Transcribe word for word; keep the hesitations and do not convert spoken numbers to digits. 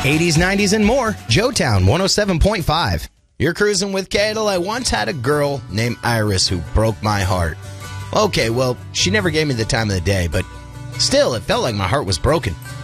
eighties, nineties, and more. Joetown one oh seven point five. You're cruising with Cadel. I once had a girl named Iris who broke my heart. Okay, well, she never gave me the time of the day, but still, it felt like my heart was broken.